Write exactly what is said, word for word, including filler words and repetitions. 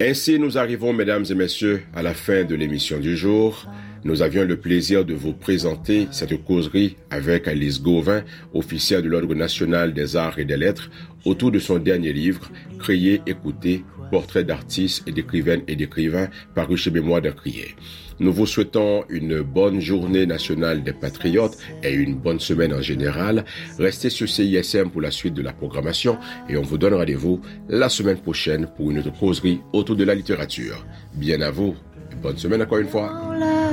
Ainsi, nous arrivons, mesdames et messieurs, à la fin de l'émission du jour. Nous avions le plaisir de vous présenter cette causerie avec Alice Gauvin, officière de l'Ordre national des arts et des lettres, autour de son dernier livre, Crier, écouter, portrait d'artistes et d'écrivaines et d'écrivains, paru chez Mémoire d'un crier. Nous vous souhaitons une bonne journée nationale des patriotes et une bonne semaine en général. Restez sur C I S M pour la suite de la programmation et on vous donne rendez-vous la semaine prochaine pour une autre causerie autour de la littérature. Bien à vous et bonne semaine encore une fois.